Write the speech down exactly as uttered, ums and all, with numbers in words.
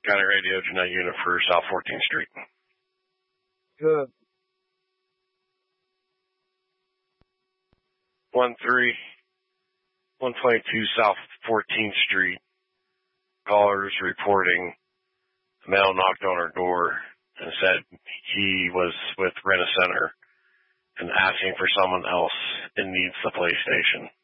County Radio, Jeanette Unit for South fourteenth Street. Good. One three, one twenty-two South fourteenth Street. Callers reporting a male knocked on her door and said he was with Rent-A-Center and asking for someone else and needs the PlayStation.